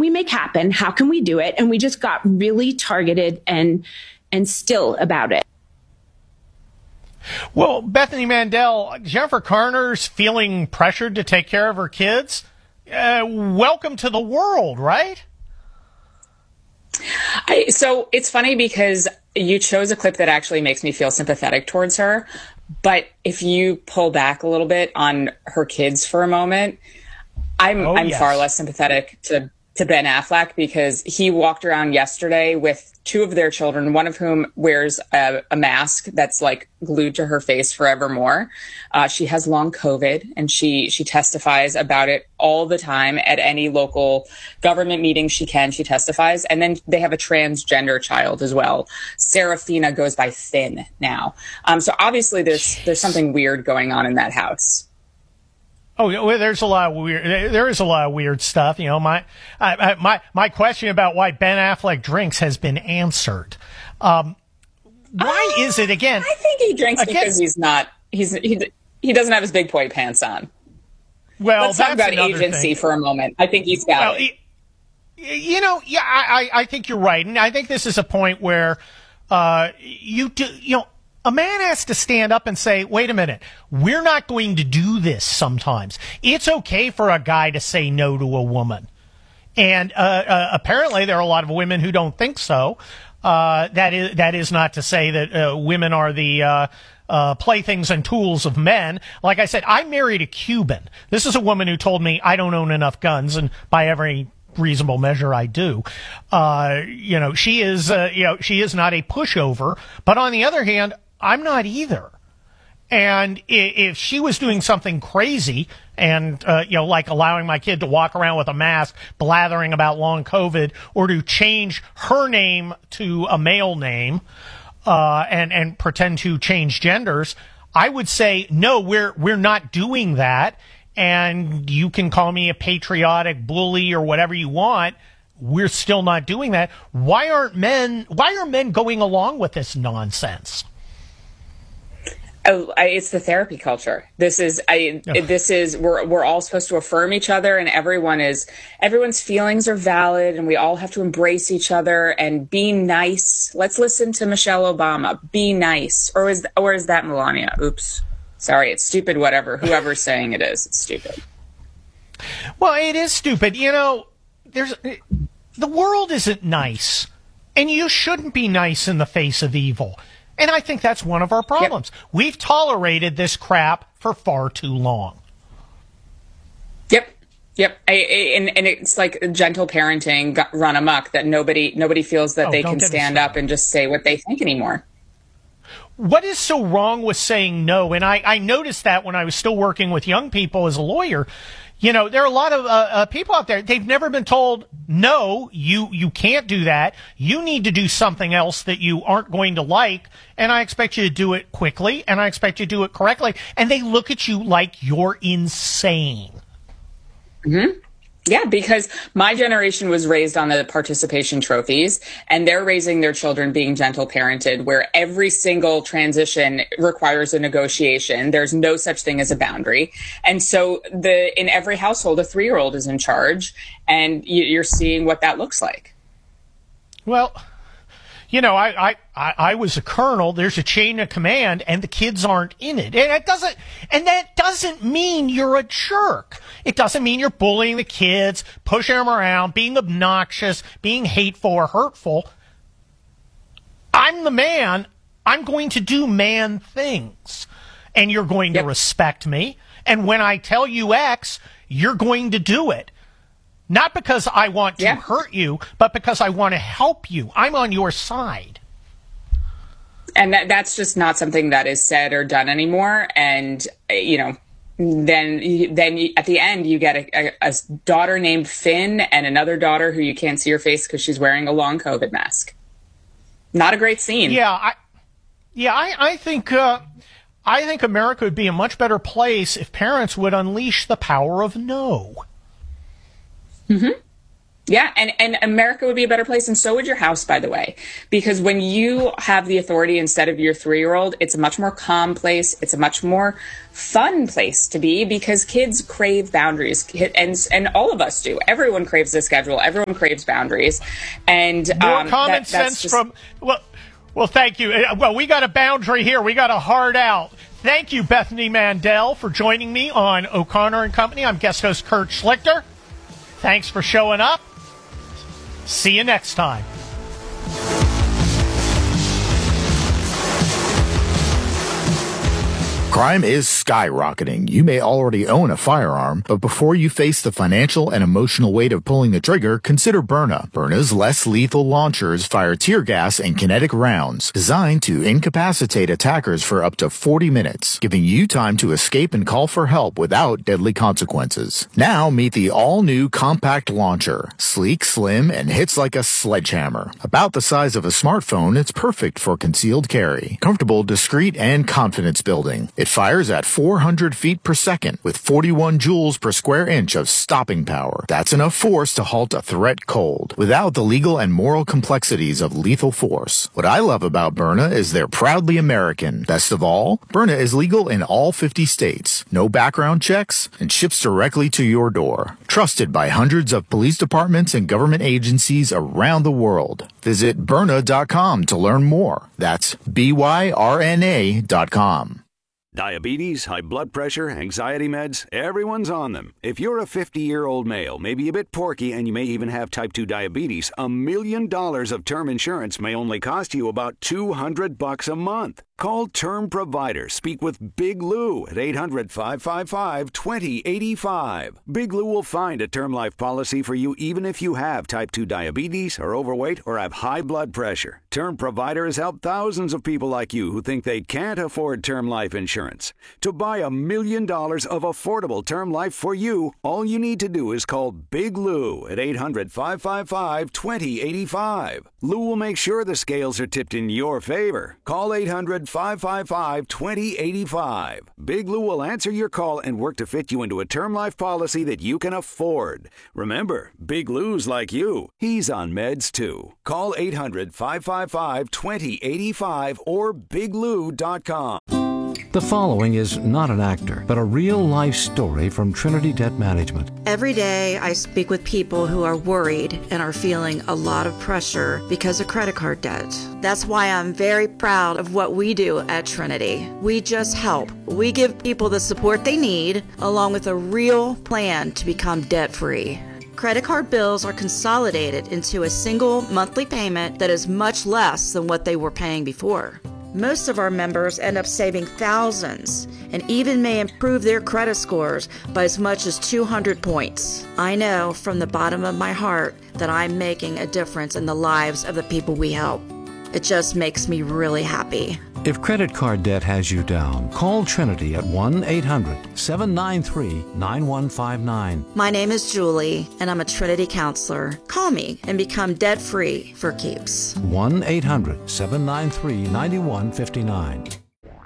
we make happen? How can we do it? And we just got really targeted and still about it. Well, Bethany Mandel, Jennifer Garner's feeling pressured to take care of her kids. Welcome to the world, right? So it's funny because you chose a clip that actually makes me feel sympathetic towards her. But if you pull back a little bit on her kids for a moment, I'm far less sympathetic to Ben Affleck, because he walked around yesterday with two of their children, one of whom wears a mask that's like glued to her face forevermore. She has long COVID, and she testifies about it all the time at any local government meeting she can. She testifies. And then they have a transgender child as well. Serafina goes by Finn now. So obviously there's something weird going on in that house. Oh, well, there is a lot of weird stuff. You know, my question about why Ben Affleck drinks has been answered. Why is it again? I think he drinks because he doesn't have his big boy pants on. Well, let's talk about agency for a moment. I think he's got it. I think you're right, and I think this is a point where a man has to stand up and say, wait a minute, we're not going to do this sometimes. It's okay for a guy to say no to a woman. And apparently there are a lot of women who don't think so. That is not to say that women are the playthings and tools of men. Like I said, I married a Cuban. This is a woman who told me I don't own enough guns, and by every reasonable measure I do. She is not a pushover, but on the other hand, I'm not either. And if she was doing something crazy and, like allowing my kid to walk around with a mask, blathering about long COVID, or to change her name to a male name, and pretend to change genders, I would say, no, we're not doing that. And you can call me a patriotic bully or whatever you want. We're still not doing that. Why are men going along with this nonsense? It's the therapy culture. We're all supposed to affirm each other, and everyone's feelings are valid, and we all have to embrace each other and be nice. Let's listen to Michelle Obama. Be nice. Or is that Melania? Oops. Sorry, it's stupid, whatever. Whoever's saying it is, it's stupid. Well, it is stupid. The world isn't nice, and you shouldn't be nice in the face of evil. And I think that's one of our problems. Yep. We've tolerated this crap for far too long. Yep. And it's like gentle parenting run amok, that nobody feels that they can stand up and just say what they think anymore. What is so wrong with saying no? And I noticed that when I was still working with young people as a lawyer. There are a lot of people out there, they've never been told, no, you can't do that. You need to do something else that you aren't going to like, and I expect you to do it quickly, and I expect you to do it correctly. And they look at you like you're insane. Mm-hmm. Yeah, because my generation was raised on the participation trophies, and they're raising their children being gentle parented, where every single transition requires a negotiation. There's no such thing as a boundary. And so in every household, a 3-year-old is in charge, and you're seeing what that looks like. Well, I was a colonel. There's a chain of command, and the kids aren't in it. And that doesn't mean you're a jerk. It doesn't mean you're bullying the kids, pushing them around, being obnoxious, being hateful or hurtful. I'm the man. I'm going to do man things, and you're going to respect me. And when I tell you X, you're going to do it. Not because I want to hurt you, but because I want to help you. I'm on your side. And that's just not something that is said or done anymore. And, then at the end, you get a daughter named Finn and another daughter who you can't see her face because she's wearing a long COVID mask. Not a great scene. I think America would be a much better place if parents would unleash the power of no. Mm-hmm. Yeah, and America would be a better place, and so would your house, by the way. Because when you have the authority instead of your 3-year-old, it's a much more calm place. It's a much more fun place to be because kids crave boundaries, and all of us do. Everyone craves a schedule. Everyone craves boundaries, and more common sense just... from well, thank you. Well, we got a boundary here. We got a hard out. Thank you, Bethany Mandel, for joining me on O'Connor and Company. I'm guest host Kurt Schlichter. Thanks for showing up. See you next time. Crime is skyrocketing. You may already own a firearm, but before you face the financial and emotional weight of pulling the trigger, consider Byrna. Byrna's less lethal launchers fire tear gas and kinetic rounds designed to incapacitate attackers for up to 40 minutes, giving you time to escape and call for help without deadly consequences. Now meet the all-new compact launcher. Sleek, slim, and hits like a sledgehammer. About the size of a smartphone, it's perfect for concealed carry. Comfortable, discreet, and confidence building. It fires at 400 feet per second with 41 joules per square inch of stopping power. That's enough force to halt a threat cold, without the legal and moral complexities of lethal force. What I love about Byrna is they're proudly American. Best of all, Byrna is legal in all 50 states, no background checks, and ships directly to your door. Trusted by hundreds of police departments and government agencies around the world. Visit Byrna.com to learn more. That's BYRNA.com. Diabetes, high blood pressure, anxiety meds, everyone's on them. If you're a 50-year-old male, maybe a bit porky, and you may even have type 2 diabetes, $1 million of term insurance may only cost you about $200 a month. Call Term Provider. Speak with Big Lou at 800-555-2085. Big Lou will find a term life policy for you even if you have type 2 diabetes, are overweight, or have high blood pressure. Term Provider has helped thousands of people like you who think they can't afford term life insurance. To buy $1 million of affordable term life for you, all you need to do is call Big Lou at 800-555-2085. Lou will make sure the scales are tipped in your favor. Call 800-555-2085. Big Lou will answer your call and work to fit you into a term life policy that you can afford. Remember, Big Lou's like you. He's on meds too. Call 800-555-2085 or biglou.com. The following is not an actor, but a real-life story from Trinity Debt Management. Every day I speak with people who are worried and are feeling a lot of pressure because of credit card debt. That's why I'm very proud of what we do at Trinity. We just help. We give people the support they need, along with a real plan to become debt-free. Credit card bills are consolidated into a single monthly payment that is much less than what they were paying before. Most of our members end up saving thousands and even may improve their credit scores by as much as 200 points. I know from the bottom of my heart that I'm making a difference in the lives of the people we help. It just makes me really happy. If credit card debt has you down, call Trinity at 1-800-793-9159. My name is Julie, and I'm a Trinity counselor. Call me and become debt-free for keeps. 1-800-793-9159.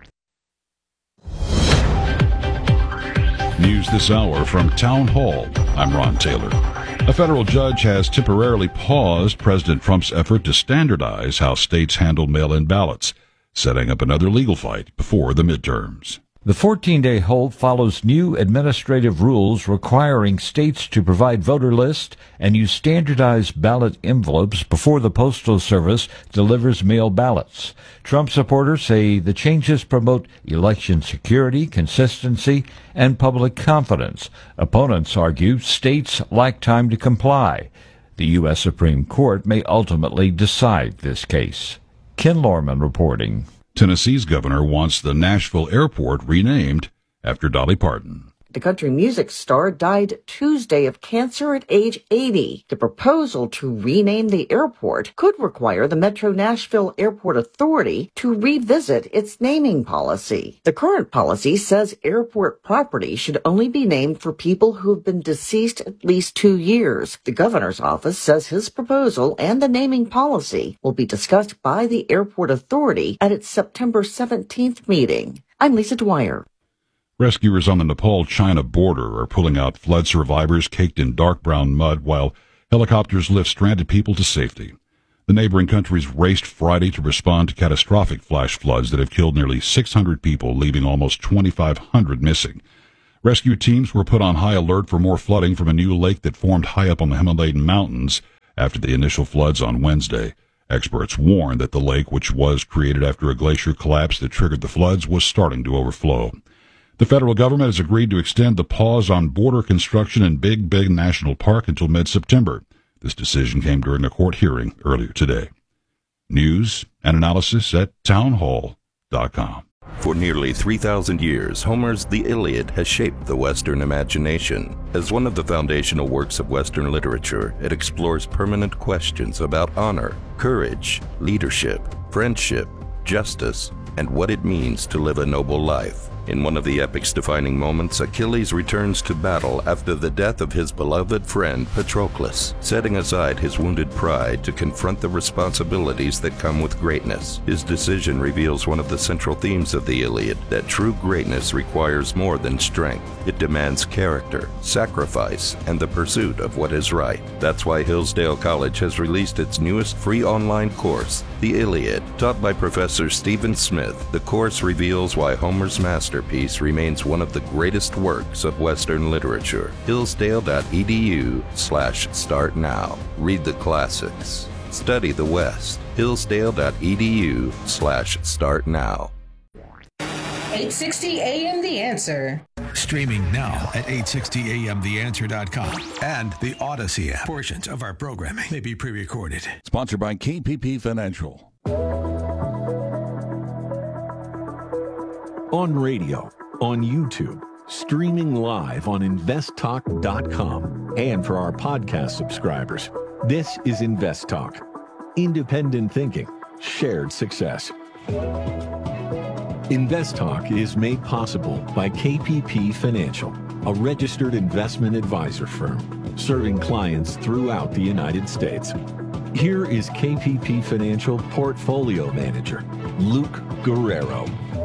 News this hour from Town Hall. I'm Ron Taylor. A federal judge has temporarily paused President Trump's effort to standardize how states handle mail-in ballots, setting up another legal fight before the midterms. The 14-day hold follows new administrative rules requiring states to provide voter lists and use standardized ballot envelopes before the Postal Service delivers mail ballots. Trump supporters say the changes promote election security, consistency, and public confidence. Opponents argue states lack time to comply. The U.S. Supreme Court may ultimately decide this case. Ken Lorman reporting. Tennessee's governor wants the Nashville airport renamed after Dolly Parton. The country music star died Tuesday of cancer at age 80. The proposal to rename the airport could require the Metro Nashville Airport Authority to revisit its naming policy. The current policy says airport property should only be named for people who have been deceased at least 2 years. The governor's office says his proposal and the naming policy will be discussed by the airport authority at its September 17th meeting. I'm Lisa Dwyer. Rescuers on the Nepal-China border are pulling out flood survivors caked in dark brown mud while Helicopters lift stranded people to safety. The neighboring countries raced Friday to respond to catastrophic flash floods that have killed nearly 600 people, leaving almost 2,500 missing. Rescue teams were put on high alert for more flooding from a new lake that formed high up on the Himalayan mountains after the initial floods on Wednesday. Experts warned that the lake, which was created after a glacier collapse that triggered the floods, was starting to overflow. The federal government has agreed to extend the pause on border construction in Big Bend National Park until mid-September. This decision came during a court hearing earlier today. News and analysis at townhall.com. For nearly 3,000 years, Homer's The Iliad has shaped the Western imagination. As one of the foundational works of Western literature, it explores permanent questions about honor, courage, leadership, friendship, justice, and what it means to live a noble life. In one of the epic's defining moments, Achilles returns to battle after the death of his beloved friend Patroclus, setting aside his wounded pride to confront the responsibilities that come with greatness. His decision reveals one of the central themes of the Iliad, that true greatness requires more than strength. It demands character, sacrifice, and the pursuit of what is right. That's why Hillsdale College has released its newest free online course, The Iliad. Taught by Professor Stephen Smith, the course reveals why Homer's masterpiece remains one of the greatest works of Western literature. Hillsdale.edu/start now. Read the classics. Study the West. Hillsdale.edu/start now. 860 AM The Answer. Streaming now at 860amtheanswer.com and the Odyssey app. Portions of our programming may be pre-recorded. Sponsored by KPP Financial. On radio, on YouTube, streaming live on investtalk.com, and for our podcast subscribers. This is Invest Talk. Independent thinking, shared success. Invest Talk is made possible by KPP Financial, a registered investment advisor firm serving clients throughout the United States. Here is KPP Financial Portfolio Manager, Luke Guerrero.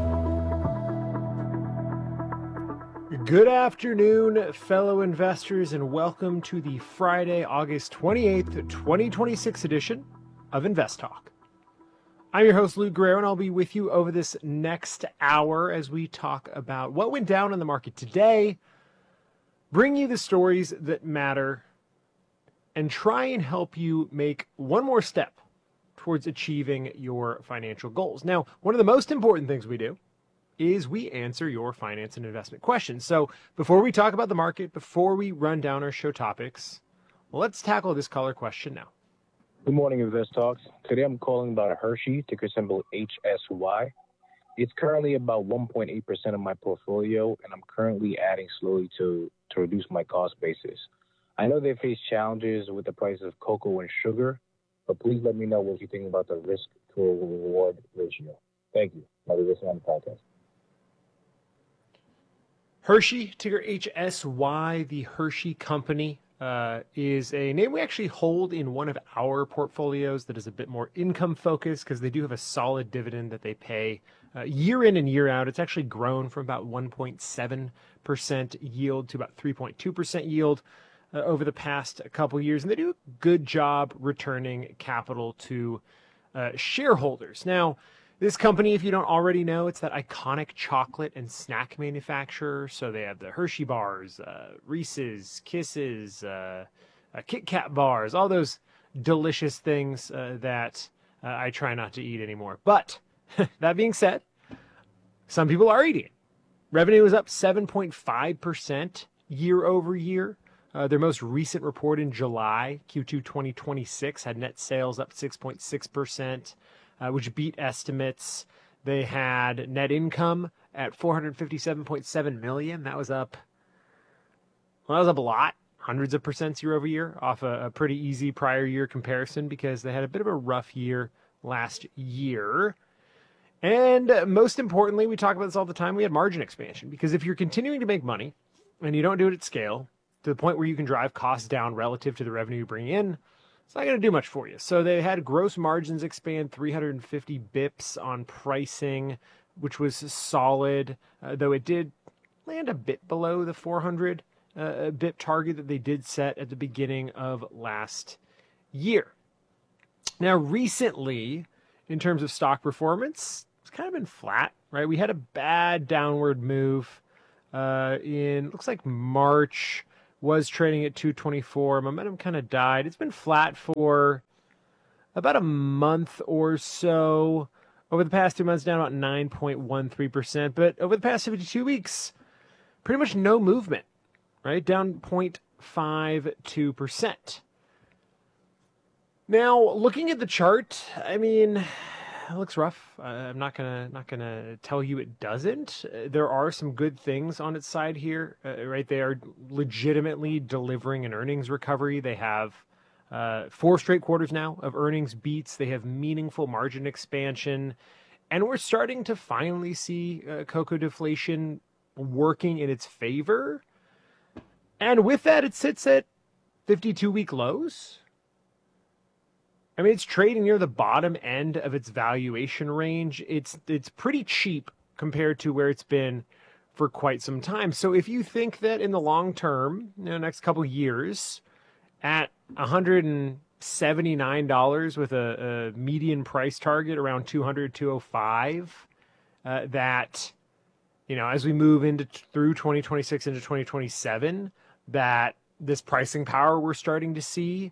Good afternoon, fellow investors, and welcome to the Friday, August 28th, 2026 edition of Invest Talk. I'm your host, Luke Guerrero, and I'll be with you over this next hour as we talk about what went down in the market today, bring you the stories that matter, and try and help you make one more step towards achieving your financial goals. Now, one of the most important things we do is we answer your finance and investment questions. So before we talk about the market, before we run down our show topics, let's tackle this caller question now. Good morning, Invest Talks. Today I'm calling about a Hershey, ticker symbol HSY. It's currently about 1.8% of my portfolio, and I'm currently adding slowly to reduce my cost basis. I know they face challenges with the price of cocoa and sugar, but please let me know what you think about the risk to reward ratio. Thank you. I'll be listening on the podcast. Hershey, ticker HSY, the Hershey Company, is a name we actually hold in one of our portfolios that is a bit more income focused because they do have a solid dividend that they pay year in and year out. It's actually grown from about 1.7% yield to about 3.2% yield over the past couple years. And they do a good job returning capital to shareholders. Now, this company, if you don't already know, it's that iconic chocolate and snack manufacturer. So they have the Hershey bars, Reese's, Kisses, Kit Kat bars, all those delicious things that I try not to eat anymore. But that being said, some people are eating it. Revenue is up 7.5% year over year. Their most recent report in July, Q2 2026, had net sales up 6.6%. Which beat estimates. They had net income at $457.7 million. That was up a lot, hundreds of percents year over year, off a pretty easy prior year comparison because they had a bit of a rough year last year. And most importantly, we talk about this all the time, we had margin expansion, because if you're continuing to make money and you don't do it at scale to the point where you can drive costs down relative to the revenue you bring in, it's not going to do much for you. So they had gross margins expand 350 bips on pricing, which was solid, though it did land a bit below the 400 BIP target that they did set at the beginning of last year. Now, recently, in terms of stock performance, it's kind of been flat, right? We had a bad downward move looks like March, was trading at 224. Momentum kind of died. It's been flat for about a month or so. Over the past 2 months, down about 9.13%. But over the past 52 weeks, pretty much no movement, right? Down 0.52%. Now, looking at the chart, I mean, it looks rough. I'm not gonna tell you it doesn't. There are some good things on its side here, right? They are legitimately delivering an earnings recovery. They have 4 straight quarters now of earnings beats. They have meaningful margin expansion, and we're starting to finally see cocoa deflation working in its favor. And with that, it sits at 52-week lows. I mean, it's trading near the bottom end of its valuation range. It's pretty cheap compared to where it's been for quite some time. So if you think that in the long term, next couple of years, at $179 with a median price target around 200, 205, that, as we move through 2026 into 2027, that this pricing power we're starting to see,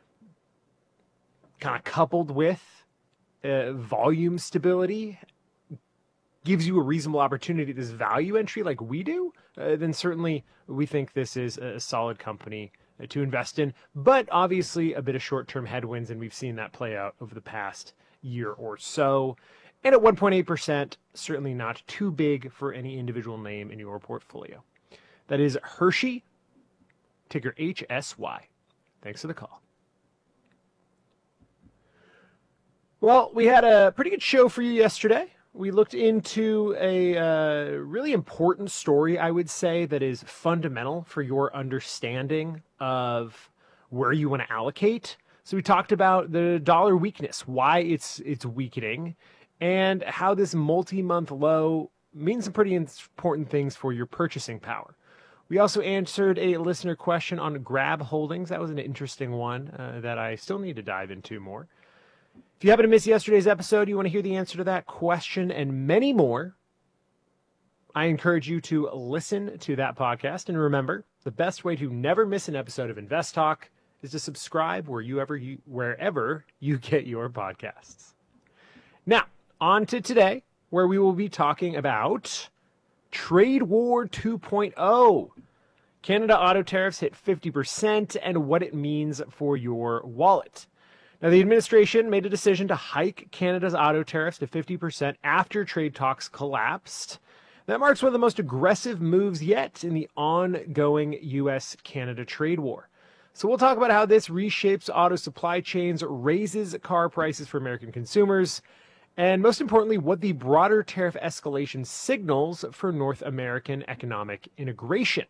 kind of coupled with volume stability, gives you a reasonable opportunity, this value entry like we do, then certainly we think this is a solid company to invest in. But obviously a bit of short-term headwinds, and we've seen that play out over the past year or so. And at 1.8%, certainly not too big for any individual name in your portfolio. That is Hershey, ticker HSY. Thanks for the call. Well, we had a pretty good show for you yesterday. We looked into a really important story, I would say, that is fundamental for your understanding of where you want to allocate. So we talked about the dollar weakness, why it's weakening, and how this multi-month low means some pretty important things for your purchasing power. We also answered a listener question on Grab Holdings. That was an interesting one that I still need to dive into more. If you happen to miss yesterday's episode, you want to hear the answer to that question and many more, I encourage you to listen to that podcast. And remember, the best way to never miss an episode of Invest Talk is to subscribe wherever you get your podcasts. Now, on to today, where we will be talking about Trade War 2.0. Canada auto tariffs hit 50% and what it means for your wallet. Now, the administration made a decision to hike Canada's auto tariffs to 50% after trade talks collapsed. That marks one of the most aggressive moves yet in the ongoing U.S.-Canada trade war. So we'll talk about how this reshapes auto supply chains, raises car prices for American consumers, and most importantly, what the broader tariff escalation signals for North American economic integration.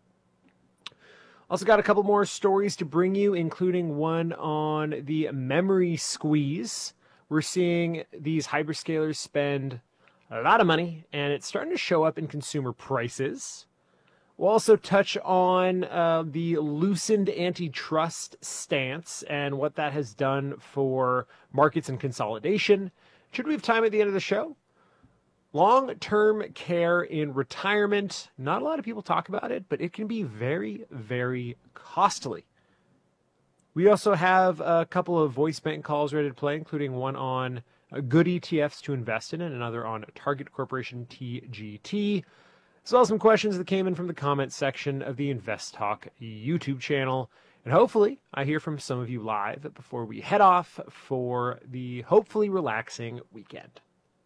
Also got a couple more stories to bring you, including one on the memory squeeze. We're seeing these hyperscalers spend a lot of money, and it's starting to show up in consumer prices. We'll also touch on the loosened antitrust stance and what that has done for markets and consolidation. Should we have time at the end of the show? Long-term care in retirement. Not a lot of people talk about it, but it can be very, very costly. We also have a couple of voice bank calls ready to play, including one on good ETFs to invest in and another on Target Corporation TGT, as well as some questions that came in from the comments section of the Invest Talk YouTube channel. And hopefully I hear from some of you live before we head off for the hopefully relaxing weekend.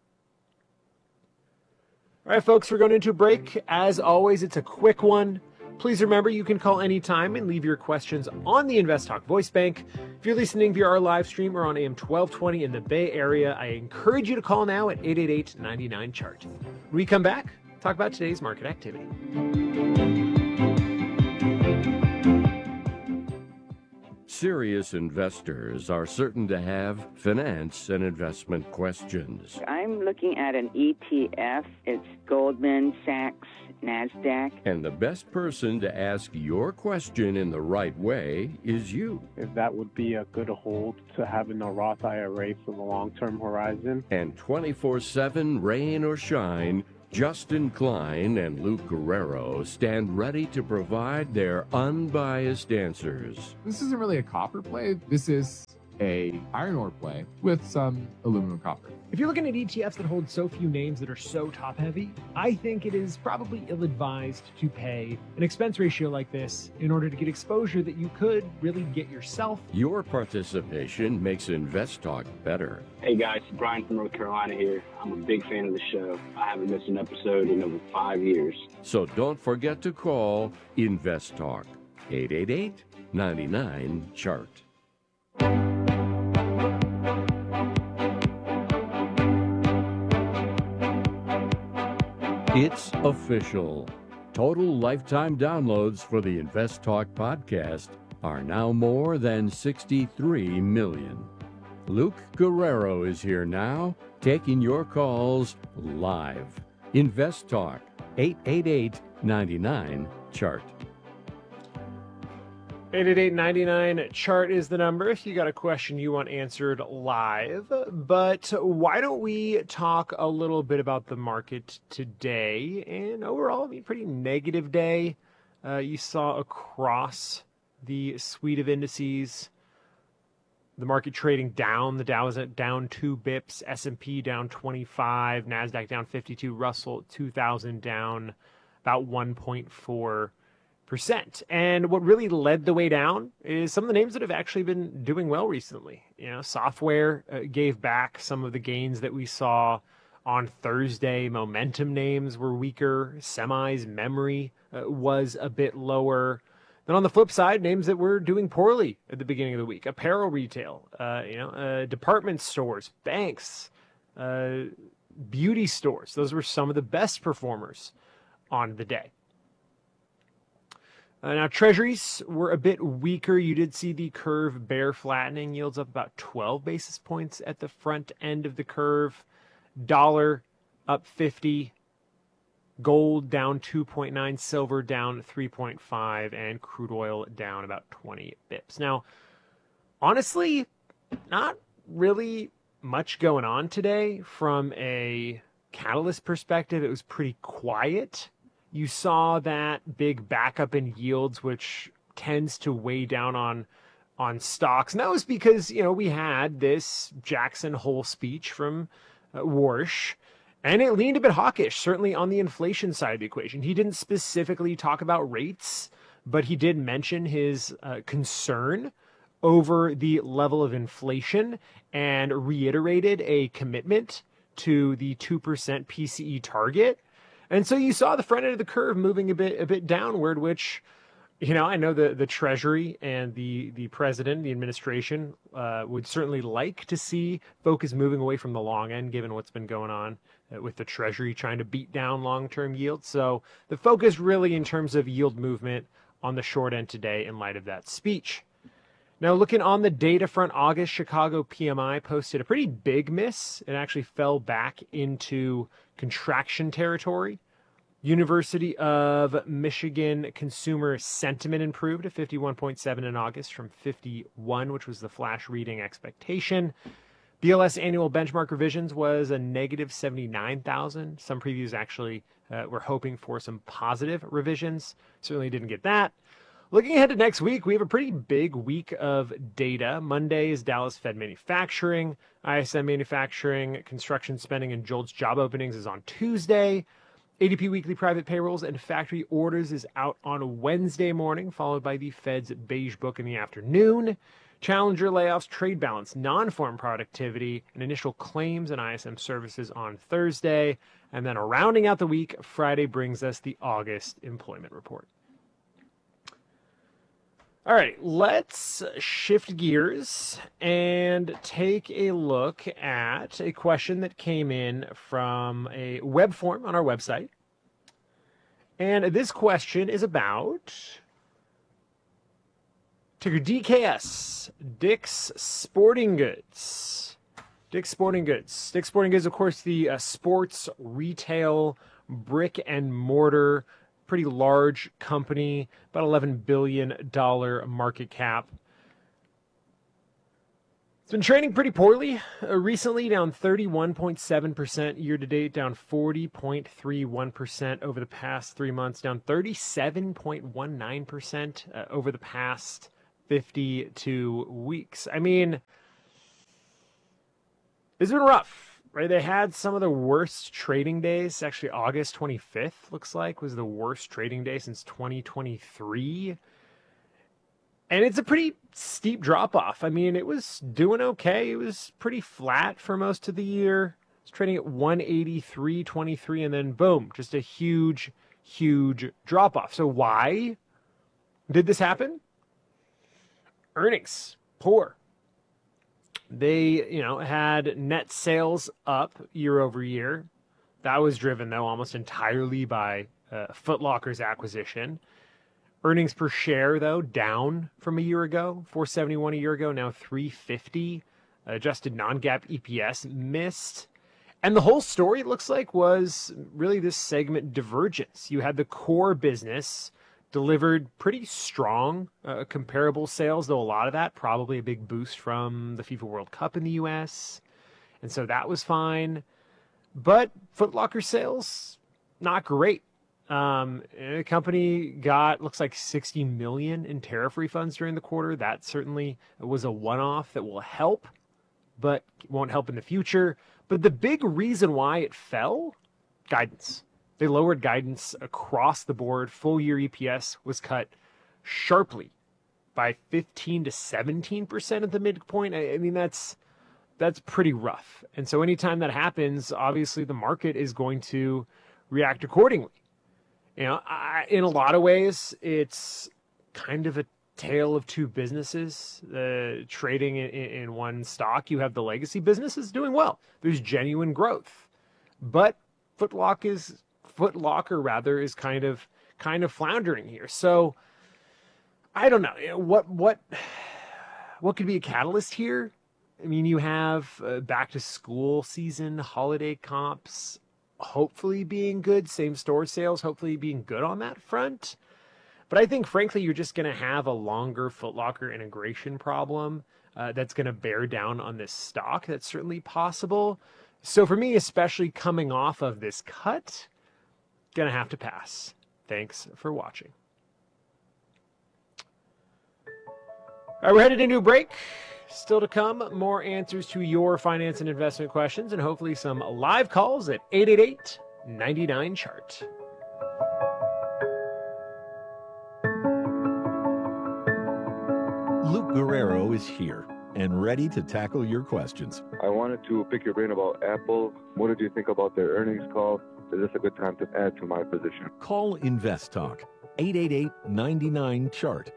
All right, folks, we're going into a break. As always, it's a quick one. Please remember, you can call anytime and leave your questions on the Invest Talk voice bank. If you're listening via our live stream or on AM 1220 in the Bay Area, I encourage you to call now at 888-99-CHART. When we come back, talk about today's market activity. Serious investors are certain to have finance and investment questions. I'm looking at an ETF. It's Goldman Sachs NASDAQ. And the best person to ask your question in the right way is you. If that would be a good hold to have in a Roth IRA for the long-term horizon. And 24/7, rain or shine, Justin Klein and Luke Guerrero stand ready to provide their unbiased answers. This isn't really a copper play. This is a iron ore play with some aluminum copper. If you're looking at ETFs that hold so few names that are so top heavy, I think it is probably ill-advised to pay an expense ratio like this in order to get exposure that you could really get yourself. Your participation makes Invest Talk better. Hey guys, Brian from North Carolina here. I'm a big fan of the show. I haven't missed an episode in over 5 years. So don't forget to call Invest Talk 888-99-CHART. It's official. Total lifetime downloads for the Invest Talk podcast are now more than 63 million. Luke Guerrero is here now, taking your calls live. Invest Talk, 888-99-CHART. 888-99-CHART is the number if you got a question you want answered live. But why don't we talk a little bit about the market today? And overall, pretty negative day. You saw across the suite of indices, the market trading down. The Dow is down 2 bips, S&P down 25, NASDAQ down 52, Russell 2000 down about 1.4%. And what really led the way down is some of the names that have actually been doing well recently. You know, software gave back some of the gains that we saw on Thursday. Momentum names were weaker. Semis, memory was a bit lower. Then on the flip side, names that were doing poorly at the beginning of the week: apparel retail, department stores, banks, beauty stores. Those were some of the best performers on the day. Now, treasuries were a bit weaker. You did see the curve bear flattening. Yields up about 12 basis points at the front end of the curve. Dollar up 50. Gold down 2.9. Silver down 3.5. And crude oil down about 20 bips. Now, honestly, not really much going on today from a catalyst perspective. It was pretty quiet. You saw that big backup in yields, which tends to weigh down on stocks. And that was because, we had this Jackson Hole speech from Warsh, and it leaned a bit hawkish, certainly on the inflation side of the equation. He didn't specifically talk about rates, but he did mention his concern over the level of inflation and reiterated a commitment to the 2% PCE target. And so you saw the front end of the curve moving a bit downward, which, I know the Treasury and the president, the administration, would certainly like to see focus moving away from the long end, given what's been going on with the Treasury trying to beat down long-term yields. So the focus really in terms of yield movement on the short end today in light of that speech. Now, looking on the data front, August Chicago PMI posted a pretty big miss. It actually fell back into contraction territory. University of Michigan consumer sentiment improved to 51.7 in August from 51, which was the flash reading expectation. BLS annual benchmark revisions was a negative 79,000. Some previews actually were hoping for some positive revisions. Certainly didn't get that. Looking ahead to next week, we have a pretty big week of data. Monday is Dallas Fed manufacturing, ISM manufacturing, construction spending, and JOLTS job openings is on Tuesday. ADP weekly private payrolls and factory orders is out on Wednesday morning, followed by the Fed's beige book in the afternoon. Challenger layoffs, trade balance, non-farm productivity, and initial claims and ISM services on Thursday. And then rounding out the week, Friday brings us the August employment report. All right, let's shift gears and take a look at a question that came in from a web form on our website. And this question is about Ticker DKS, Dick's Sporting Goods. Dick's Sporting Goods. Dick's Sporting Goods, of course, the sports retail brick and mortar, pretty large company, about $11 billion market cap. It's been trading pretty poorly recently, down 31.7% year-to-date, down 40.31% over the past 3 months, down 37.19% over the past 52 weeks. I mean, it's been rough, right? They had some of the worst trading days. Actually, August 25th, looks like, was the worst trading day since 2023. And it's a pretty steep drop-off. I mean, it was doing okay. It was pretty flat for most of the year. It's trading at 183.23, and then boom, just a huge, huge drop-off. So why did this happen? Earnings, poor. They, had net sales up year over year. That was driven, though, almost entirely by Foot Locker's acquisition. Earnings per share, though, down from a year ago, $4.71 a year ago, now $3.50. Adjusted non-GAAP EPS missed. And the whole story, it looks like, was really this segment divergence. You had the core business delivered pretty strong comparable sales, though a lot of that probably a big boost from the FIFA World Cup in the U.S. And so that was fine. But Foot Locker sales, not great. The company got, looks like $60 million in tariff refunds during the quarter. That certainly was a one-off that will help, but won't help in the future. But the big reason why it fell, guidance. They lowered guidance across the board. Full year EPS was cut sharply by 15 to 17% at the midpoint. I mean, that's pretty rough. And so anytime that happens, obviously the market is going to react accordingly. In a lot of ways, it's kind of a tale of two businesses trading in one stock. You have the legacy businesses doing well. There's genuine growth, but Foot Locker is kind of floundering here. So I don't know what could be a catalyst here. I mean, you have back to school season, holiday comps, hopefully being good, same store sales, hopefully being good on that front. But I think, frankly, you're just going to have a longer Foot Locker integration problem that's going to bear down on this stock. That's certainly possible. So for me, especially coming off of this cut, going to have to pass. Thanks for watching. All right, we're headed into a break. Still to come, more answers to your finance and investment questions, and hopefully some live calls at 888-99-CHART. Luke Guerrero is here and ready to tackle your questions. I wanted to pick your brain about Apple. What did you think about their earnings call? Is this a good time to add to my position? Call Invest Talk, 888-99-CHART.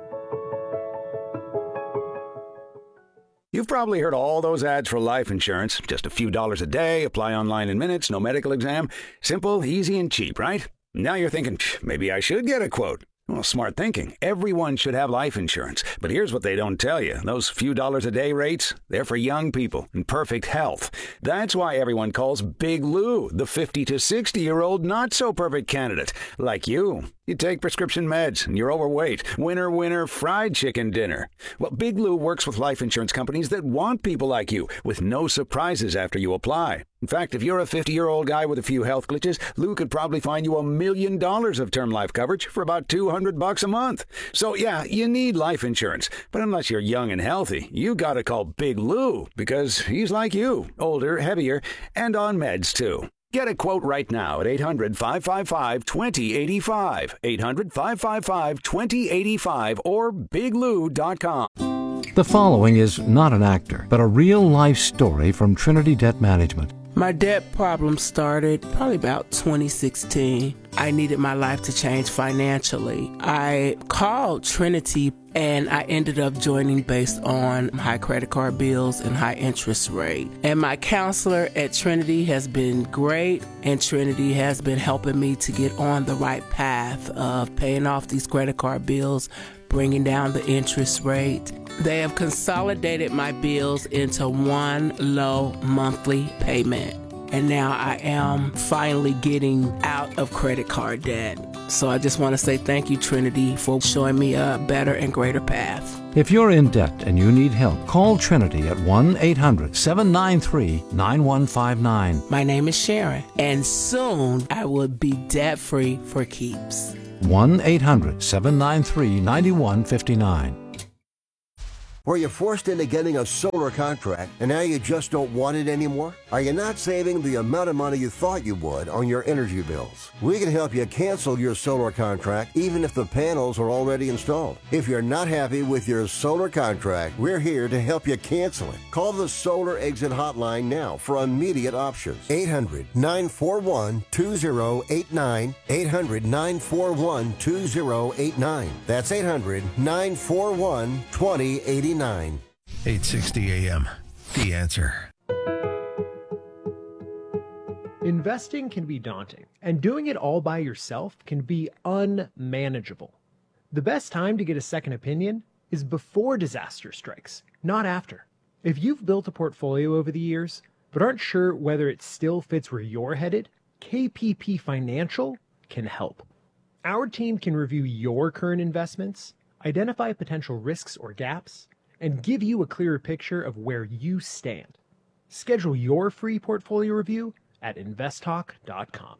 You've probably heard all those ads for life insurance. Just a few dollars a day, apply online in minutes, no medical exam. Simple, easy, and cheap, right? Now you're thinking, maybe I should get a quote. Well, smart thinking. Everyone should have life insurance. But here's what they don't tell you. Those few dollars a day rates, they're for young people in perfect health. That's why everyone calls Big Lou the 50 to 60-year-old not-so-perfect candidate, like you. You take prescription meds and you're overweight. Winner, winner, fried chicken dinner. Well, Big Lou works with life insurance companies that want people like you, with no surprises after you apply. In fact, if you're a 50-year-old guy with a few health glitches, Lou could probably find you $1 million of term life coverage for about $200 a month. So yeah, you need life insurance. But unless you're young and healthy, you gotta call Big Lou, because he's like you, older, heavier, and on meds too. Get a quote right now at 800-555-2085, 800-555-2085, or biglou.com. The following is not an actor, but a real-life story from Trinity Debt Management. My debt problem started probably about 2016. I needed my life to change financially. I called Trinity and I ended up joining based on high credit card bills and high interest rate. And my counselor at Trinity has been great, and Trinity has been helping me to get on the right path of paying off these credit card bills, bringing down the interest rate. They have consolidated my bills into one low monthly payment. And now I am finally getting out of credit card debt. So I just want to say thank you, Trinity, for showing me a better and greater path. If you're in debt and you need help, call Trinity at 1-800-793-9159. My name is Sharon, and soon I will be debt-free for keeps. 1-800-793-9159. Were you forced into getting a solar contract and now you just don't want it anymore? Are you not saving the amount of money you thought you would on your energy bills? We can help you cancel your solar contract even if the panels are already installed. If you're not happy with your solar contract, we're here to help you cancel it. Call the Solar Exit Hotline now for immediate options. 800-941-2089. 800-941-2089. That's 800-941-2089. 860 AM. The Answer. Investing can be daunting, and doing it all by yourself can be unmanageable. The best time to get a second opinion is before disaster strikes, not after. If you've built a portfolio over the years, but aren't sure whether it still fits where you're headed, KPP Financial can help. Our team can review your current investments, identify potential risks or gaps, and give you a clearer picture of where you stand. Schedule your free portfolio review at investtalk.com.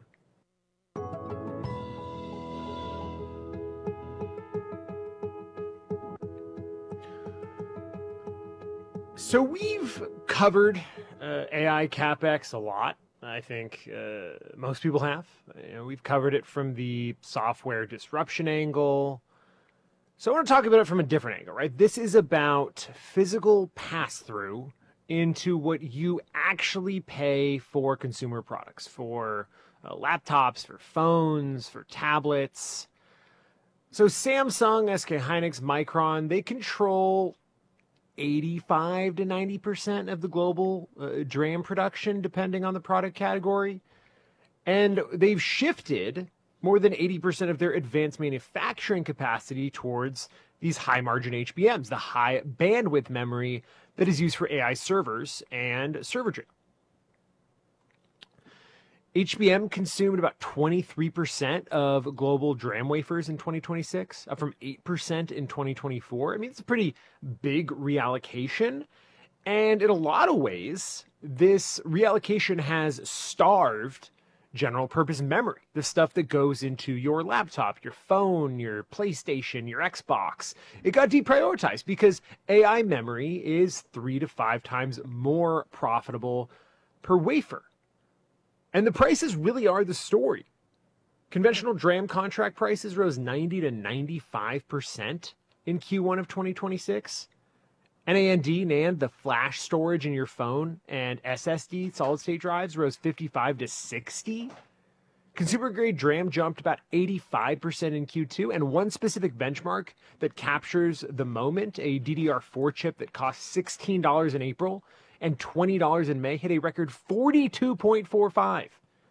So we've covered AI CapEx a lot. I think most people have. We've covered it from the software disruption angle. So I want to talk about it from a different angle, right? This is about physical pass-through into what you actually pay for consumer products, for laptops, for phones, for tablets. So Samsung, SK Hynix, Micron, they control 85 to 90% of the global DRAM production, depending on the product category. And they've shifted more than 80% of their advanced manufacturing capacity towards these high-margin HBMs, the high bandwidth memory that is used for AI servers and server DRAM. HBM consumed about 23% of global DRAM wafers in 2026, up from 8% in 2024. I mean, it's a pretty big reallocation. And in a lot of ways, this reallocation has starved general purpose memory, the stuff that goes into your laptop, your phone, your PlayStation, your Xbox. It got deprioritized because AI memory is 3 to 5 times more profitable per wafer. And the prices really are the story. Conventional DRAM contract prices rose 90 to 95% in Q1 of 2026. NAND, NAND, the flash storage in your phone, and SSD, solid-state drives, rose 55 to 60. Consumer-grade DRAM jumped about 85% in Q2, and one specific benchmark that captures the moment, a DDR4 chip that cost $16 in April and $20 in May, hit a record $42.45.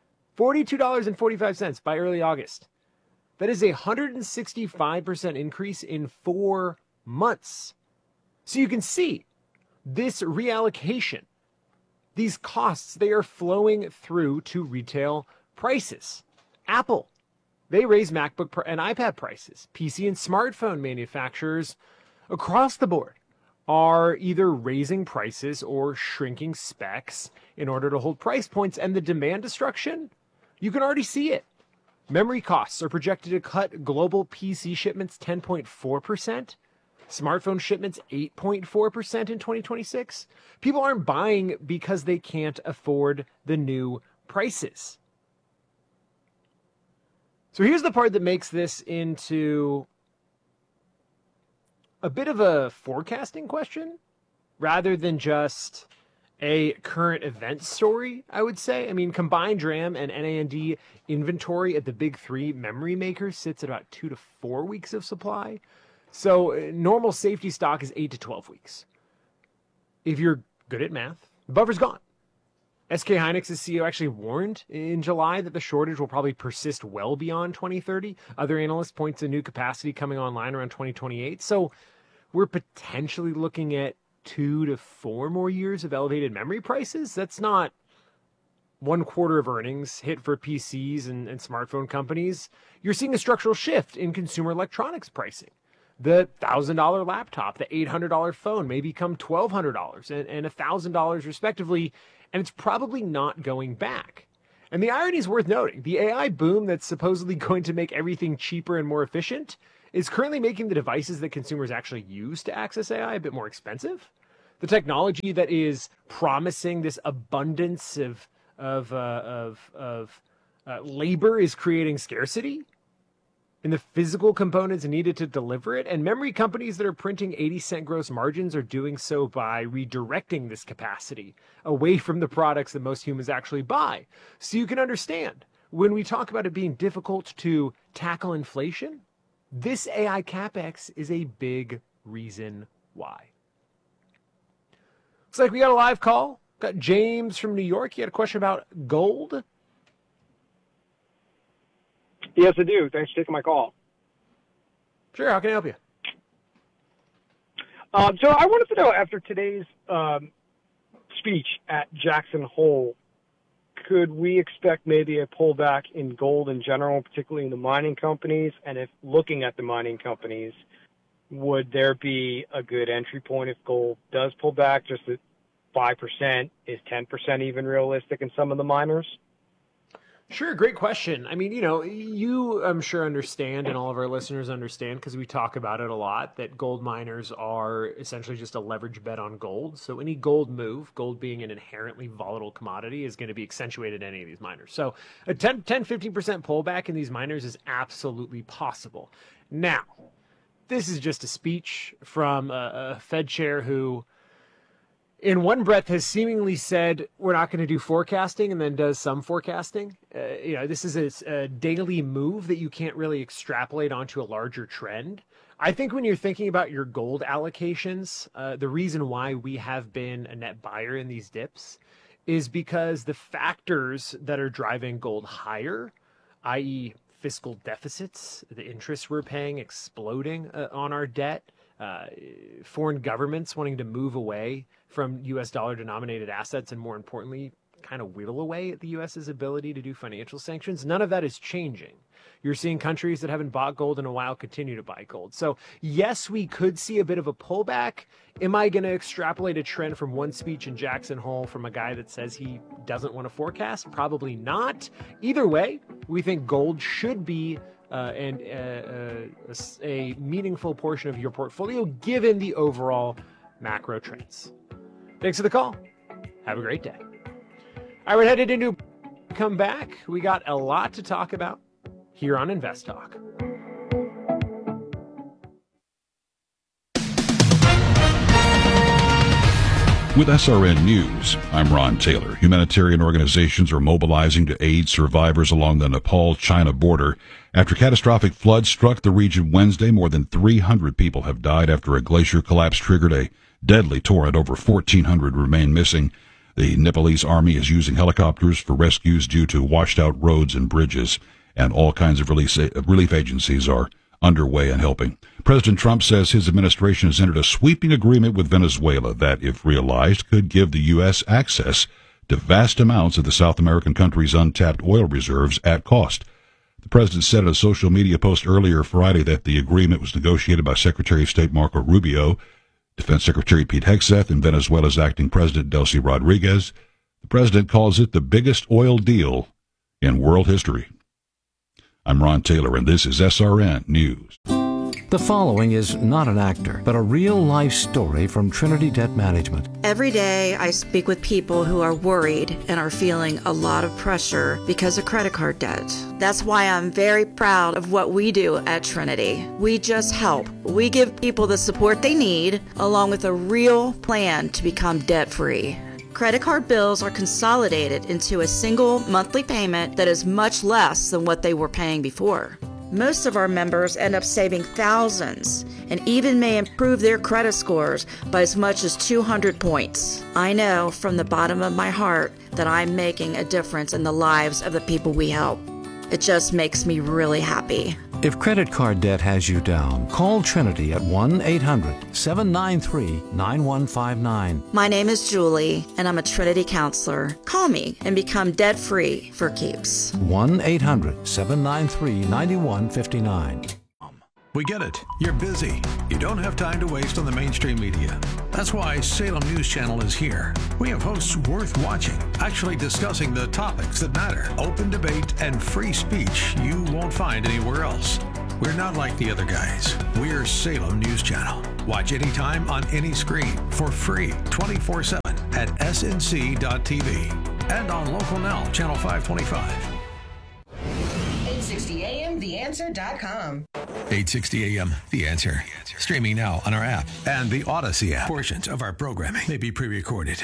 $42.45 by early August. That is a 165% increase in 4 months. So you can see this reallocation, these costs, they are flowing through to retail prices. Apple, they raise MacBook and iPad prices. PC and smartphone manufacturers across the board are either raising prices or shrinking specs in order to hold price points. And the demand destruction, you can already see it. Memory costs are projected to cut global PC shipments 10.4%. Smartphone shipments 8.4% in 2026. People aren't buying because they can't afford the new prices. So here's the part that makes this into a bit of a forecasting question rather than just a current event story, I would say. I mean, combined DRAM and NAND inventory at the big three memory makers sits at about 2 to 4 weeks of supply. So normal safety stock is 8 to 12 weeks. If you're good at math, the buffer's gone. SK Hynix's CEO actually warned in July that the shortage will probably persist well beyond 2030. Other analysts point to new capacity coming online around 2028. So we're potentially looking at 2 to 4 more years of elevated memory prices. That's not 1/4 of earnings hit for PCs and smartphone companies. You're seeing a structural shift in consumer electronics pricing. The $1,000 laptop, the $800 phone may become $1,200 and $1,000 respectively, and it's probably not going back. And the irony is worth noting. The AI boom that's supposedly going to make everything cheaper and more efficient is currently making the devices that consumers actually use to access AI a bit more expensive. The technology that is promising this abundance of labor is creating scarcity in the physical components needed to deliver it. And memory companies that are printing 80-cent gross margins are doing so by redirecting this capacity away from the products that most humans actually buy. So you can understand, when we talk about it being difficult to tackle inflation, this AI CapEx is a big reason why. Looks like we got a live call. Got James from New York. You had a question about gold? Yes, I do. Thanks for taking my call. Sure. How can I help you? So I wanted to know, after today's speech at Jackson Hole, could we expect maybe a pullback in gold in general, particularly in the mining companies? And if looking at the mining companies, would there be a good entry point if gold does pull back? Just at 5%, is 10% even realistic in some of the miners? Sure, great question. I mean, you I'm sure understand, and all of our listeners understand, because we talk about it a lot, that gold miners are essentially just a leverage bet on gold. So any gold move, gold being an inherently volatile commodity, is going to be accentuated in any of these miners. So a 10-15% pullback in these miners is absolutely possible. Now, this is just a speech from a Fed chair who, in one breath, has seemingly said we're not going to do forecasting and then does some forecasting. This is a daily move that you can't really extrapolate onto a larger trend. I think when you're thinking about your gold allocations, the reason why we have been a net buyer in these dips is because the factors that are driving gold higher, i.e. fiscal deficits, the interest we're paying exploding on our debt, foreign governments wanting to move away from U.S. dollar denominated assets, and more importantly, kind of whittle away at the U.S.'s ability to do financial sanctions. None of that is changing. You're seeing countries that haven't bought gold in a while continue to buy gold. So yes, we could see a bit of a pullback. Am I going to extrapolate a trend from one speech in Jackson Hole from a guy that says he doesn't want to forecast? Probably not. Either way, we think gold should be a meaningful portion of your portfolio given the overall macro trends. Thanks for the call. Have a great day. All right, we're headed into come back. We got a lot to talk about here on Invest Talk. With SRN News, I'm Ron Taylor. Humanitarian organizations are mobilizing to aid survivors along the Nepal-China border. After catastrophic floods struck the region Wednesday, more than 300 people have died after a glacier collapse triggered a deadly torrent. Over 1,400 remain missing. The Nepalese army is using helicopters for rescues due to washed-out roads and bridges, and all kinds of relief agencies are underway and helping. President Trump says his administration has entered a sweeping agreement with Venezuela that, if realized, could give the U.S. access to vast amounts of the South American country's untapped oil reserves at cost. The president said in a social media post earlier Friday that the agreement was negotiated by Secretary of State Marco Rubio, Defense Secretary Pete Hegseth, and Venezuela's acting president Delcy Rodriguez. The president calls it the biggest oil deal in world history. I'm Ron Taylor, and this is SRN News. The following is not an actor, but a real-life story from Trinity Debt Management. Every day, I speak with people who are worried and are feeling a lot of pressure because of credit card debt. That's why I'm very proud of what we do at Trinity. We just help. We give people the support they need, along with a real plan to become debt-free. Credit card bills are consolidated into a single monthly payment that is much less than what they were paying before. Most of our members end up saving thousands and even may improve their credit scores by as much as 200 points. I know from the bottom of my heart that I'm making a difference in the lives of the people we help. It just makes me really happy. If credit card debt has you down, call Trinity at 1-800-793-9159. My name is Julie, and I'm a Trinity counselor. Call me and become debt-free for keeps. 1-800-793-9159. We get it. You're busy. You don't have time to waste on the mainstream media. That's why Salem News Channel is here. We have hosts worth watching, actually discussing the topics that matter. Open debate and free speech you won't find anywhere else. We're not like the other guys. We're Salem News Channel. Watch anytime on any screen for free 24/7 at snc.tv and on Local Now, Channel 525. 860amtheanswer.com. 860 AM, The Answer. Streaming now on our app and the Odyssey app. Portions of our programming may be pre-recorded.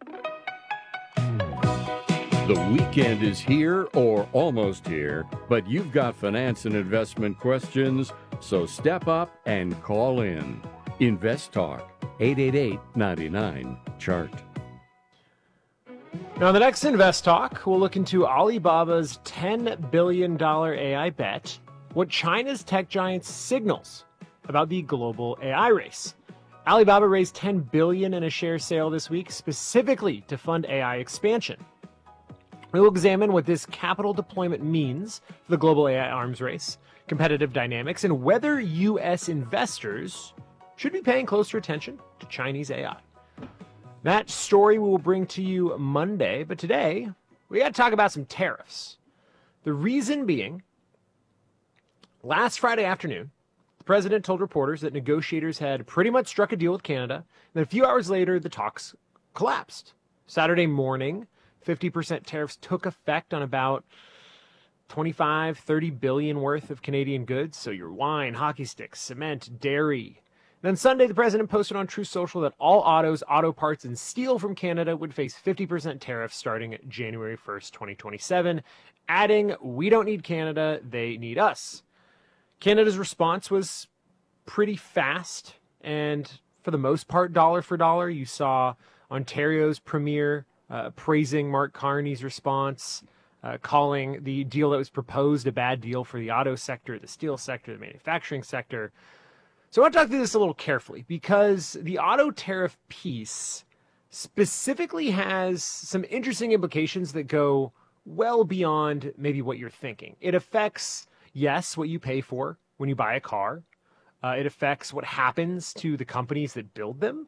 The weekend is here or almost here, but you've got finance and investment questions, so step up and call in. Invest Talk, 888-99-CHART. Now, the next Invest Talk, we'll look into Alibaba's $10 billion AI bet, what China's tech giant signals about the global AI race. Alibaba raised $10 billion in a share sale this week, specifically to fund AI expansion. We'll examine what this capital deployment means for the global AI arms race, competitive dynamics, and whether U.S. investors should be paying closer attention to Chinese AI. That story we will bring to you Monday, but today we got to talk about some tariffs. The reason being, last Friday afternoon, the president told reporters that negotiators had pretty much struck a deal with Canada, and then a few hours later, the talks collapsed. Saturday morning, 50% tariffs took effect on about 25-30 billion worth of Canadian goods, so your wine, hockey sticks, cement, dairy. Then Sunday, the president posted on Truth Social that all autos, auto parts, and steel from Canada would face 50% tariffs starting January 1st, 2027, adding, "We don't need Canada, they need us." Canada's response was pretty fast, and for the most part, dollar for dollar. You saw Ontario's premier praising Mark Carney's response, calling the deal that was proposed a bad deal for the auto sector, the steel sector, the manufacturing sector. So I want to talk through this a little carefully because the auto tariff piece specifically has some interesting implications that go well beyond maybe what you're thinking. It affects, yes, what you pay for when you buy a car. It affects what happens to the companies that build them.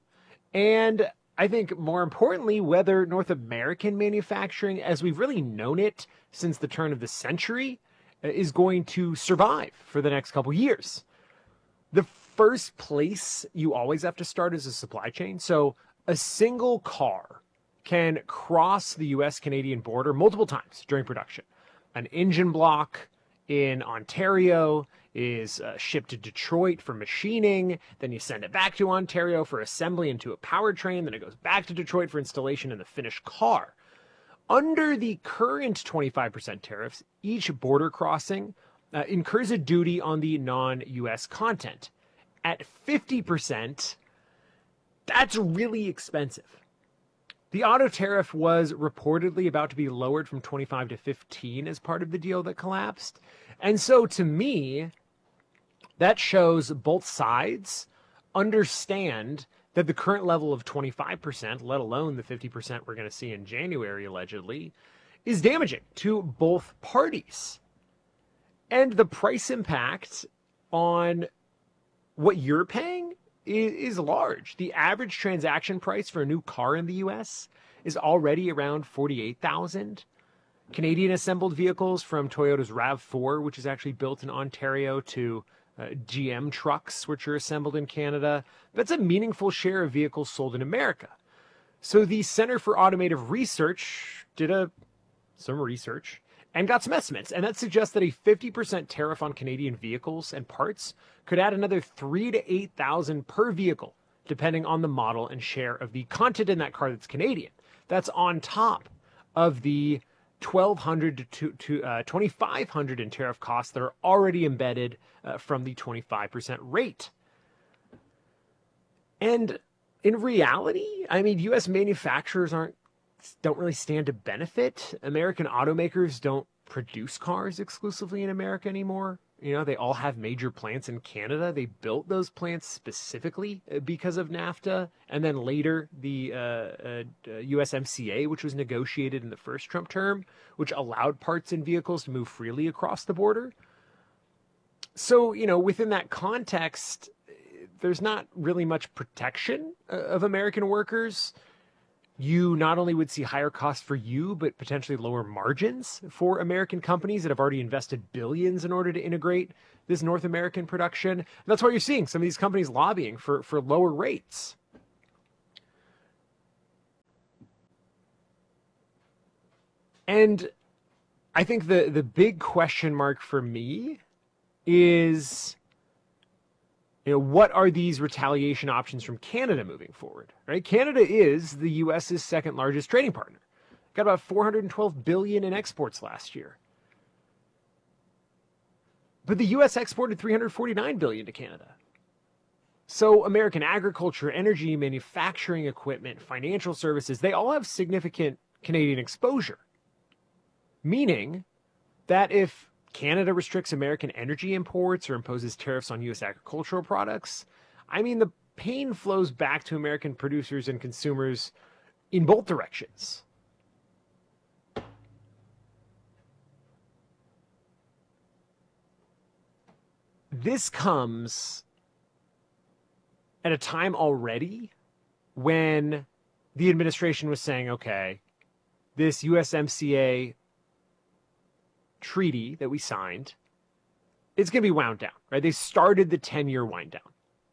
And I think more importantly, whether North American manufacturing, as we've really known it since the turn of the century, is going to survive for the next couple years. The first place you always have to start is a supply chain. So a single car can cross the US-Canadian border multiple times during production. An engine block in Ontario is shipped to Detroit for machining. Then you send it back to Ontario for assembly into a powertrain. Then it goes back to Detroit for installation in the finished car. Under the current 25% tariffs, each border crossing incurs a duty on the non-US content. At 50%, that's really expensive. The auto tariff was reportedly about to be lowered from 25 to 15 as part of the deal that collapsed. And so to me, that shows both sides understand that the current level of 25%, let alone the 50% we're going to see in January, allegedly, is damaging to both parties. And the price impact on what you're paying is large. The average transaction price for a new car in the U.S. is already around $48,000. Canadian assembled vehicles from Toyota's RAV4, which is actually built in Ontario, to GM trucks, which are assembled in Canada. That's a meaningful share of vehicles sold in America. So the Center for Automotive Research did some research and got some estimates, and that suggests that a 50% tariff on Canadian vehicles and parts could add another $3,000 to $8,000 per vehicle, depending on the model and share of the content in that car that's Canadian. That's on top of the $1,200 to $2,500 in tariff costs that are already embedded from the 25% rate. And in reality, I mean, U.S. manufacturers don't really stand to benefit. American automakers don't produce cars exclusively in America anymore. You know, they all have major plants in Canada. They built those plants specifically because of NAFTA. And then later, the USMCA, which was negotiated in the first Trump term, which allowed parts and vehicles to move freely across the border. So, you know, within that context, there's not really much protection of American workers. You not only would see higher costs for you, but potentially lower margins for American companies that have already invested billions in order to integrate this North American production. And that's why you're seeing some of these companies lobbying for lower rates. And I think the big question mark for me is, you know, what are these retaliation options from Canada moving forward? Right? Canada is the U.S.'s second largest trading partner. Got about $412 billion in exports last year. But the U.S. exported $349 billion to Canada. So American agriculture, energy, manufacturing equipment, financial services, they all have significant Canadian exposure. Meaning that if Canada restricts American energy imports or imposes tariffs on U.S. agricultural products, I mean, the pain flows back to American producers and consumers in both directions. This comes at a time already when the administration was saying, okay, this USMCA treaty that we signed, it's going to be wound down, right? They started the 10-year wind down.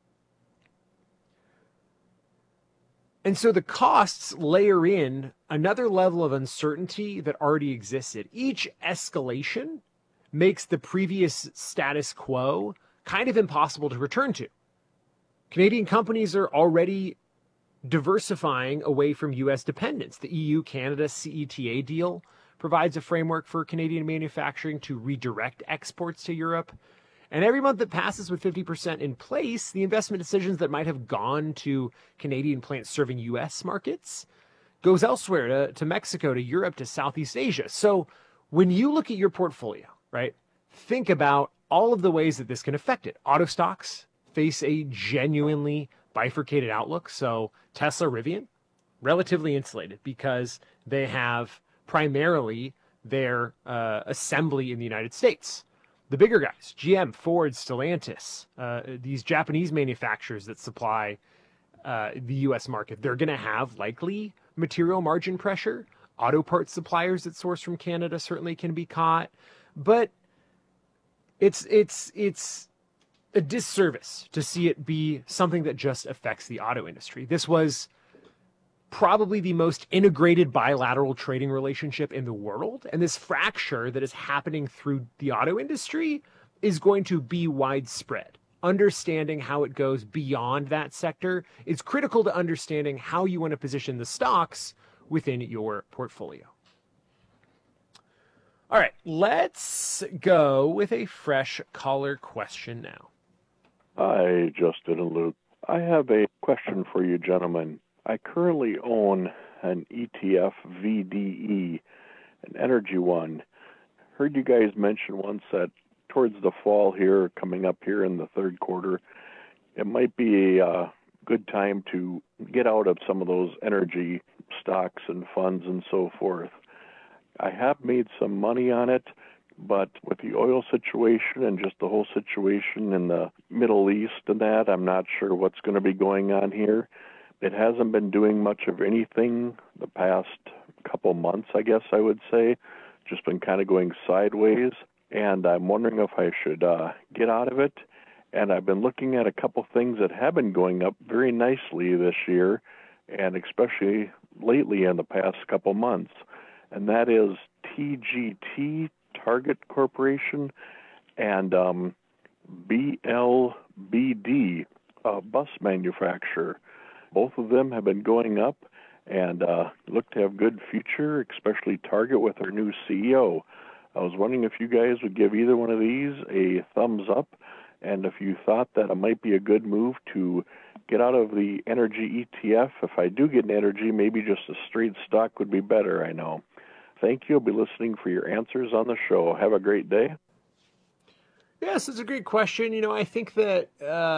And so the costs layer in another level of uncertainty that already existed. Each escalation makes the previous status quo kind of impossible to return to. Canadian companies are already diversifying away from U.S. dependence. The EU-Canada CETA deal provides a framework for Canadian manufacturing to redirect exports to Europe. And every month that passes with 50% in place, the investment decisions that might have gone to Canadian plants serving U.S. markets goes elsewhere, to Mexico, to Europe, to Southeast Asia. So when you look at your portfolio, right, think about all of the ways that this can affect it. Auto stocks face a genuinely bifurcated outlook. So Tesla, Rivian, relatively insulated because they have primarily their assembly in the United States. The bigger guys, GM, Ford, Stellantis, these Japanese manufacturers that supply the U.S. market, they're going to have likely material margin pressure. Auto parts suppliers that source from Canada certainly can be caught. But it's a disservice to see it be something that just affects the auto industry. This was probably the most integrated bilateral trading relationship in the world. And this fracture that is happening through the auto industry is going to be widespread. Understanding how it goes beyond that sector is critical to understanding how you want to position the stocks within your portfolio. All right, let's go with a fresh caller question now. Hi, Justin and Luke. I have a question for you, gentlemen. I currently own an ETF VDE, an energy one. Heard you guys mention once that towards the fall here, coming up here in the third quarter, it might be a good time to get out of some of those energy stocks and funds and so forth. I have made some money on it, but with the oil situation and just the whole situation in the Middle East and that, I'm not sure what's going to be going on here. It hasn't been doing much of anything the past couple months, I guess I would say. Just been kind of going sideways, and I'm wondering if I should get out of it. And I've been looking at a couple things that have been going up very nicely this year, and especially lately in the past couple months. And that is TGT, Target Corporation, and BLBD, a bus manufacturer. Both of them have been going up, and look to have good future, especially Target with our new CEO. I was wondering if you guys would give either one of these a thumbs up, and if you thought that it might be a good move to get out of the energy ETF. If I do get an energy, maybe just a straight stock would be better, I know. Thank you. I'll be listening for your answers on the show. Have a great day. Yes, it's a great question. You know, I think that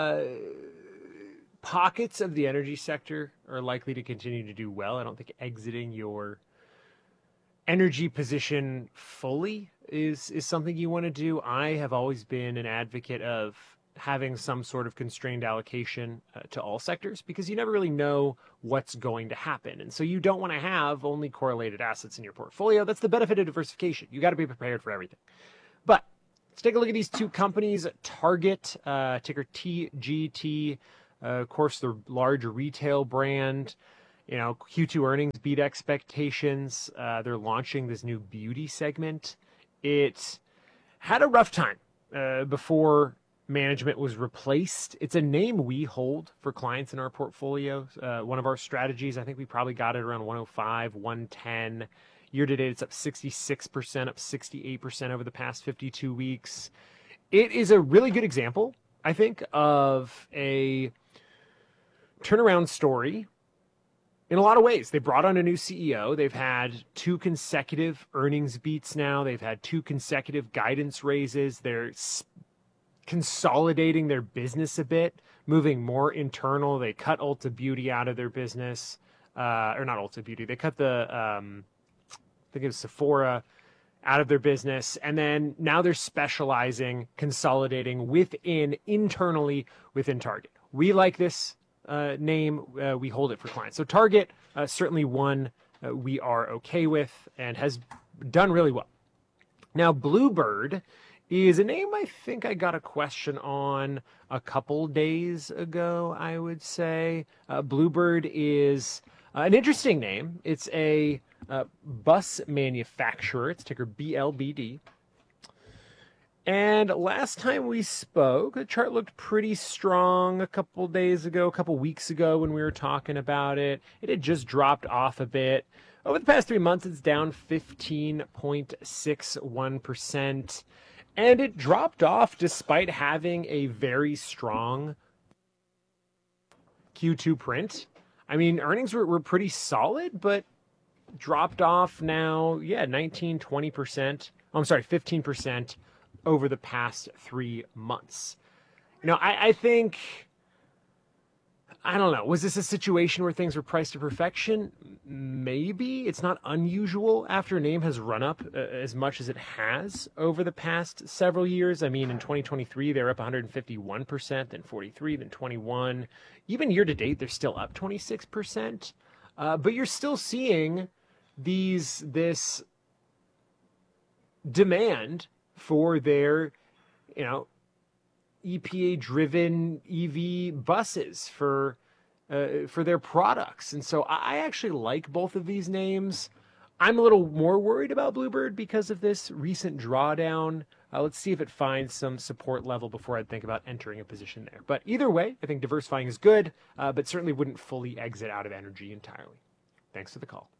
pockets of the energy sector are likely to continue to do well. I don't think exiting your energy position fully is something you want to do. I have always been an advocate of having some sort of constrained allocation to all sectors, because you never really know what's going to happen. And so you don't want to have only correlated assets in your portfolio. That's the benefit of diversification. You got to be prepared for everything. But let's take a look at these two companies. Target, ticker TGT, of course, the large retail brand. You know, Q2 earnings beat expectations. They're launching this new beauty segment. It had a rough time before management was replaced. It's a name we hold for clients in our portfolio. One of our strategies, I think we probably got it around 105, 110. Year to date, it's up 66%, up 68% over the past 52 weeks. It is a really good example, I think, of a turnaround story in a lot of ways. They brought on a new CEO. They've had 2 consecutive earnings beats now. They've had 2 consecutive guidance raises. They're consolidating their business a bit, moving more internal. They cut Ulta Beauty out of their business. Or not Ulta Beauty. They cut the, I think it was Sephora out of their business. And then now they're specializing, consolidating internally within Target. We like this name. We hold it for clients. So Target, certainly one we are okay with and has done really well. Now, Bluebird is a name I think I got a question on a couple days ago, I would say. Bluebird is an interesting name. It's a bus manufacturer. It's ticker BLBD. And last time we spoke, the chart looked pretty strong a couple weeks ago when we were talking about it. It had just dropped off a bit. Over the past 3 months, it's down 15.61%. And it dropped off despite having a very strong Q2 print. I mean, earnings were pretty solid, but dropped off now, 15% over the past 3 months. You know, I think, I don't know, was this a situation where things were priced to perfection? Maybe. It's not unusual after a name has run up as much as it has over the past several years. I mean, in 2023, they're up 151%, then 43, then 21. Even year to date, they're still up 26%. But you're still seeing this demand for their, EPA-driven EV buses for their products. And so I actually like both of these names. I'm a little more worried about Bluebird because of this recent drawdown. Let's see if it finds some support level before I'd think about entering a position there. But either way, I think diversifying is good, but certainly wouldn't fully exit out of energy entirely. Thanks for the call.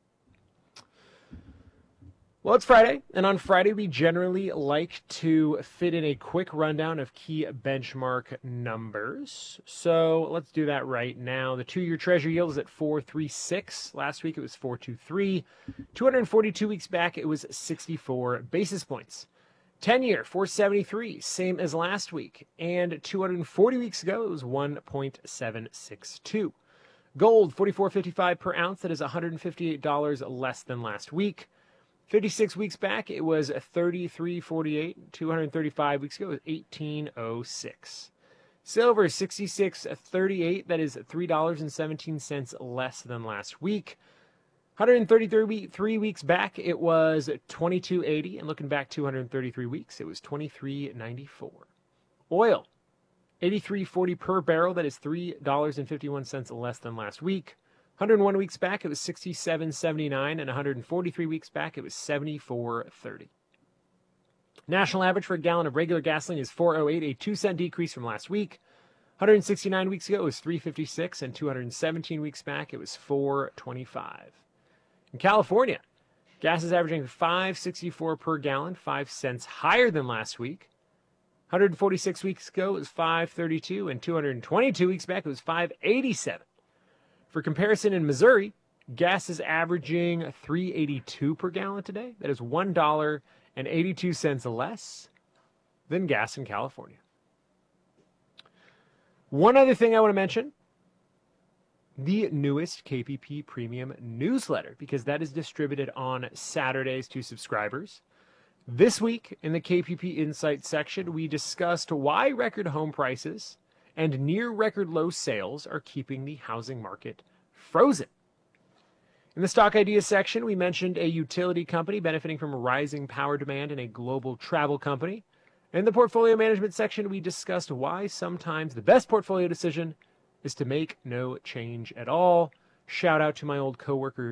Well, it's Friday, and on Friday we generally like to fit in a quick rundown of key benchmark numbers. So let's do that right now. The 2-year Treasury yield is at 4.36. Last week it was 4.23. 242 weeks back it was 64 basis points. 10-year 4.73, same as last week. And 240 weeks ago it was 1.762. Gold 44.55 per ounce. That is $158 less than last week. 56 weeks back, it was $33.48. 235 weeks ago, it was $18.06. Silver, $66.38. That is $3.17 less than last week. 133 weeks back, it was $22.80. And looking back 233 weeks, it was $23.94. Oil, $83.40 per barrel. That is $3.51 less than last week. 101 weeks back, it was $67.79, and 143 weeks back, it was $74.30. National average for a gallon of regular gasoline is $4.08, a 2-cent decrease from last week. 169 weeks ago, it was $3.56, and 217 weeks back, it was $4.25. In California, gas is averaging $5.64 per gallon, 5 cents higher than last week. 146 weeks ago, it was $5.32, and 222 weeks back, it was $5.87. For comparison, in Missouri, gas is averaging $3.82 per gallon today. That is $1.82 less than gas in California. One other thing I want to mention, the newest KPP Premium newsletter, because that is distributed on Saturdays to subscribers. This week, in the KPP Insight section, we discussed why record home prices and near record low sales are keeping the housing market frozen. In the Stock Ideas section, we mentioned a utility company benefiting from rising power demand and a global travel company. In the portfolio management section, we discussed why sometimes the best portfolio decision is to make no change at all. Shout out to my old coworker